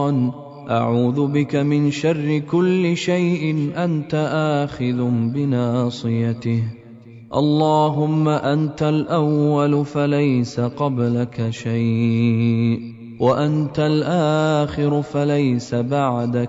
أعوذ بك من شر كل شيء أنت آخذ بناصيته. اللهم أنت الأول فليس قبلك شيء، وأنت الآخر فليس بعدك